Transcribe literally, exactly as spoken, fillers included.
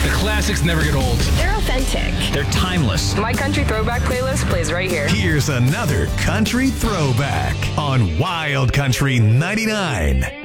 The classics never get old. They're authentic. They're timeless. My country throwback playlist plays right here. Here's another country throwback on Wild Country ninety-nine.